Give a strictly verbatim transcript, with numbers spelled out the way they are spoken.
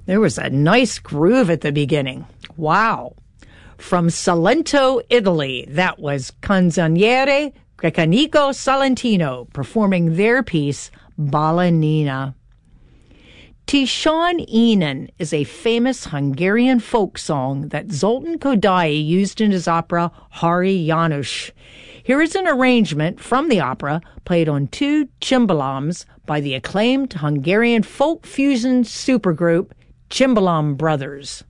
There was a nice groove at the beginning. Wow. From Salento, Italy, that was Canzoniere Grecanico Salentino performing their piece, Balanina. Tishan Inan is a famous Hungarian folk song that Zoltan Kodály used in his opera Hari János. Here is an arrangement from the opera played on two cimbalams by the acclaimed Hungarian folk fusion supergroup Cimbalom Brothers.